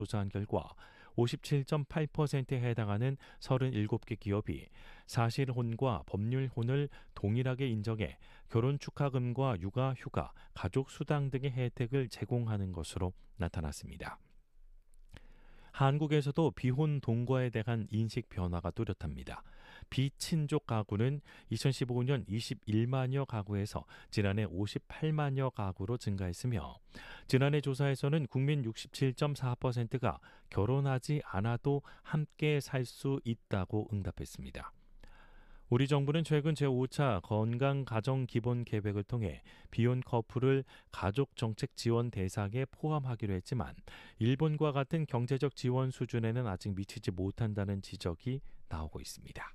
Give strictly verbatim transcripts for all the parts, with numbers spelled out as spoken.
조사한 결과 오십칠 점 팔 퍼센트에 해당하는 서른일곱 개 기업이 사실혼과 법률혼을 동일하게 인정해 결혼 축하금과 육아, 휴가, 가족 수당 등의 혜택을 제공하는 것으로 나타났습니다. 한국에서도 비혼 동거에 대한 인식 변화가 뚜렷합니다. 비친족 가구는 이천십오 년 이십일만여 가구에서 지난해 오십팔만여 가구로 증가했으며 지난해 조사에서는 국민 육십칠 점 사 퍼센트가 결혼하지 않아도 함께 살 수 있다고 응답했습니다. 우리 정부는 최근 제오 차 건강가정기본계획을 통해 비혼 커플을 가족정책 지원 대상에 포함하기로 했지만 일본과 같은 경제적 지원 수준에는 아직 미치지 못한다는 지적이 나오고 있습니다.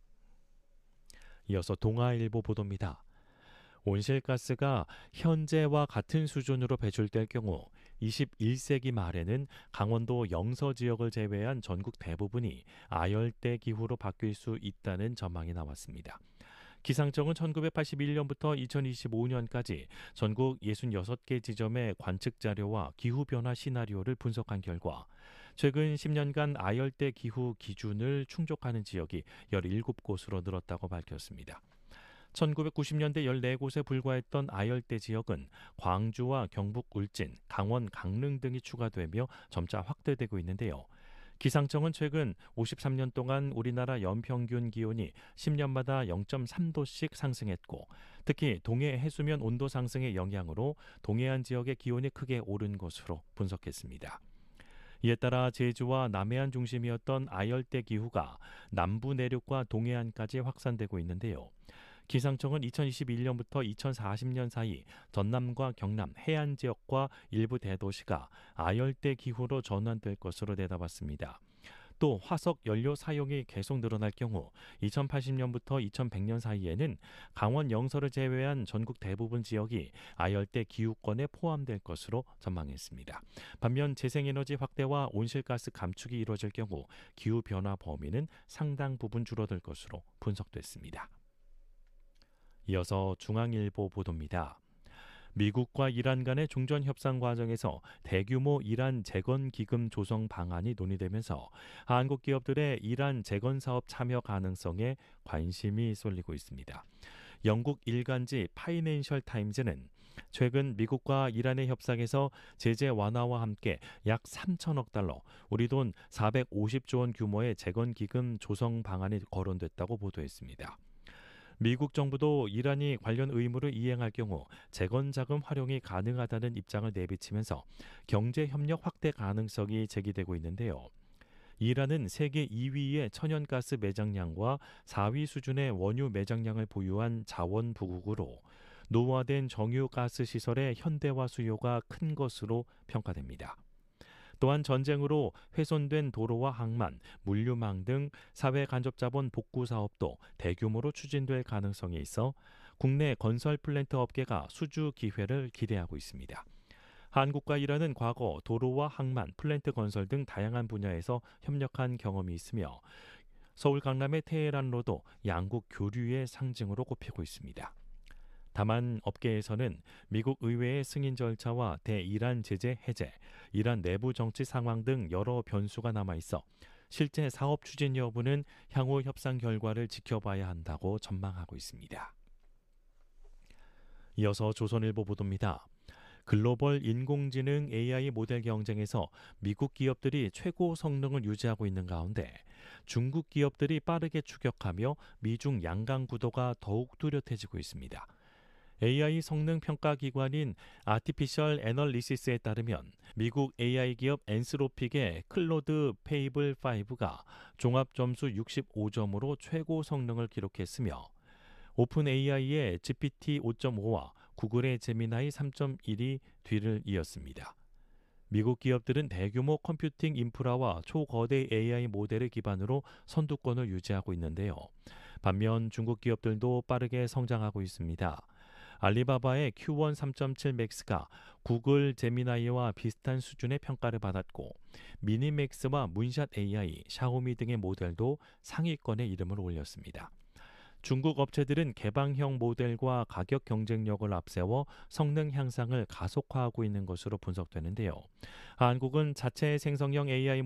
이어서 동아일보 보도입니다. 온실가스가 현재와 같은 수준으로 배출될 경우 이십일 세기 말에는 강원도 영서 지역을 제외한 전국 대부분이 아열대 기후로 바뀔 수 있다는 전망이 나왔습니다. 기상청은 천구백팔십일 년부터 이천이십오 년까지 전국 육십육 개 지점의 관측 자료와 기후변화 시나리오를 분석한 결과 최근 십 년간 아열대 기후 기준을 충족하는 지역이 열일곱 곳으로 늘었다고 밝혔습니다. 천구백구십 년대 열네 곳에 불과했던 아열대 지역은 광주와 경북 울진, 강원 강릉 등이 추가되며 점차 확대되고 있는데요. 기상청은 최근 오십삼 년 동안 우리나라 연평균 기온이 십 년마다 영 점 삼 도씩 상승했고 특히 동해 해수면 온도 상승의 영향으로 동해안 지역의 기온이 크게 오른 것으로 분석했습니다. 이에 따라 제주와 남해안 중심이었던 아열대 기후가 남부 내륙과 동해안까지 확산되고 있는데요. 기상청은 이천이십일 년부터 이천사십 년 사이 전남과 경남 해안 지역과 일부 대도시가 아열대 기후로 전환될 것으로 내다봤습니다. 또 화석 연료 사용이 계속 늘어날 경우 이천팔십 년부터 이천백 년 사이에는 강원 영서를 제외한 전국 대부분 지역이 아열대 기후권에 포함될 것으로 전망했습니다. 반면 재생에너지 확대와 온실가스 감축이 이루어질 경우 기후변화 범위는 상당 부분 줄어들 것으로 분석됐습니다. 이어서 중앙일보 보도입니다. 미국과 이란 간의 종전 협상 과정에서 대규모 이란 재건 기금 조성 방안이 논의되면서 한국 기업들의 이란 재건 사업 참여 가능성에 관심이 쏠리고 있습니다. 영국 일간지 파이낸셜 타임즈는 최근 미국과 이란의 협상에서 제재 완화와 함께 약 삼천억 달러, 우리 돈 사백오십조 원 규모의 재건 기금 조성 방안이 거론됐다고 보도했습니다. 미국 정부도 이란이 관련 의무를 이행할 경우 재건 자금 활용이 가능하다는 입장을 내비치면서 경제 협력 확대 가능성이 제기되고 있는데요. 이란은 세계 이 위의 천연가스 매장량과 사 위 수준의 원유 매장량을 보유한 자원부국으로 노후화된 정유가스 시설의 현대화 수요가 큰 것으로 평가됩니다. 또한 전쟁으로 훼손된 도로와 항만, 물류망 등 사회 간접자본 복구 사업도 대규모로 추진될 가능성이 있어 국내 건설 플랜트 업계가 수주 기회를 기대하고 있습니다. 한국과 이란은 과거 도로와 항만, 플랜트 건설 등 다양한 분야에서 협력한 경험이 있으며 서울 강남의 테헤란로도 양국 교류의 상징으로 꼽히고 있습니다. 다만 업계에서는 미국 의회의 승인 절차와 대이란 제재 해제, 이란 내부 정치 상황 등 여러 변수가 남아있어 실제 사업 추진 여부는 향후 협상 결과를 지켜봐야 한다고 전망하고 있습니다. 이어서 조선일보 보도입니다. 글로벌 인공지능 에이아이 모델 경쟁에서 미국 기업들이 최고 성능을 유지하고 있는 가운데 중국 기업들이 빠르게 추격하며 미중 양강 구도가 더욱 뚜렷해지고 있습니다. 에이아이 성능 평가 기관인 아티피셜 애널리시스에 따르면 미국 에이아이 기업 엔스로픽의 클로드 페이블 오가 종합 점수 육십오 점으로 최고 성능을 기록했으며 오픈 에이아이의 지피티 오 점 오와 구글의 제미나이 삼 점 일이 뒤를 이었습니다. 미국 기업들은 대규모 컴퓨팅 인프라와 초거대 에이아이 모델을 기반으로 선두권을 유지하고 있는데요. 반면 중국 기업들도 빠르게 성장하고 있습니다. 알리바바의 큐 원 삼 점 칠 맥스가 구글 제미나이와 비슷한 수준의 평가를 받았고 미니맥스와 문샷 에이아이, 샤오미 등의 모델도 상위권에 이름을 올렸습니다. 중국 업체들은 개방형 모델과 가격 경쟁력을 앞세워 성능 향상을 가속화하고 있는 것으로 분석되는데요. 한국은 자체 생성형 에이아이